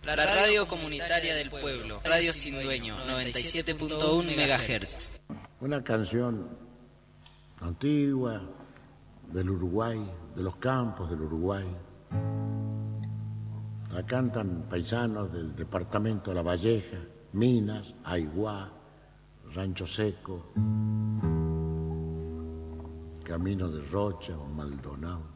La radio comunitaria del pueblo, Radio Sin Dueño, 97.1 MHz. Una canción antigua del Uruguay, de los campos del Uruguay. La cantan paisanos del departamento de La Valleja, Minas, Aiguá, Rancho Seco, Camino de Rocha, Maldonado.